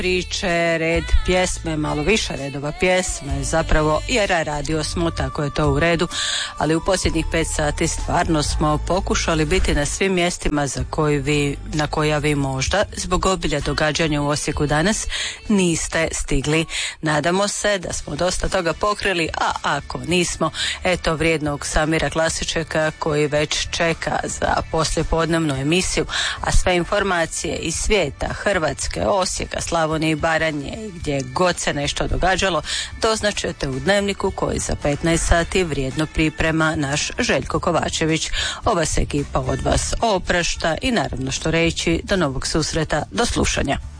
priče, red pjesme, malo više redova pjesme, zapravo jer radio smo, tako je to u redu, ali u posljednjih 5 sati stvarno smo pokušali biti na svim mjestima na koja vi možda zbog obilja događanja u Osijeku danas niste stigli. Nadamo se da smo dosta toga pokrili, a ako nismo, eto vrijednog Samira Klasičeka koji već čeka za poslijepodnevnu emisiju, a sve informacije iz svijeta, Hrvatske, Osijeka, Slavonije i Baranje i gdje god se nešto događalo doznačete u dnevniku koji za 15 sati vrijedno priprema naš Željko Kovačević. Ova se ekipa od vas oprašta i naravno što reći, do novog susreta, do slušanja.